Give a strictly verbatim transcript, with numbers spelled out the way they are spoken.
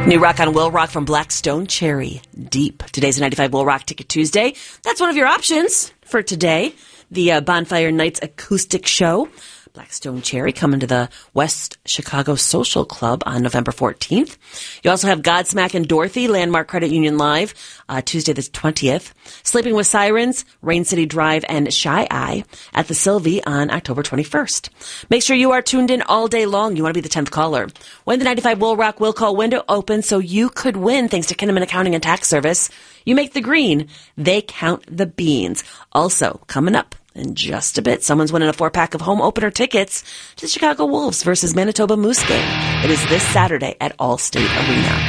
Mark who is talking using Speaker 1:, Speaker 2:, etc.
Speaker 1: New rock on Will Rock from Blackstone Cherry, Deep. Today's a ninety-five Will Rock Ticket Tuesday. That's one of your options for today. The uh, Bonfire Nights acoustic show. Blackstone Cherry coming to the West Chicago Social Club on November fourteenth. You also have Godsmack and Dorothy, Landmark Credit Union Live, uh, Tuesday the twentieth. Sleeping with Sirens, Rain City Drive, and Shy Eye at the Sylvie on October twenty-first. Make sure you are tuned in all day long. You want to be the tenth caller. When the ninety-five Will Rock Will Call window opens, so you could win thanks to Kinnaman Accounting and Tax Service. You make the green, they count the beans. Also, coming up in just a bit, someone's winning a four-pack of home opener tickets to the Chicago Wolves versus Manitoba Moose game. It is this Saturday at Allstate Arena.